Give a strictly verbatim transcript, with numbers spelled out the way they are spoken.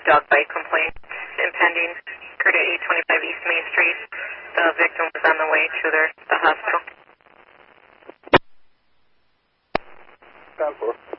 dog bite complaint impending. Occurred at eight twenty-five East Main Street. The victim was on the way to their, the hospital. ten four.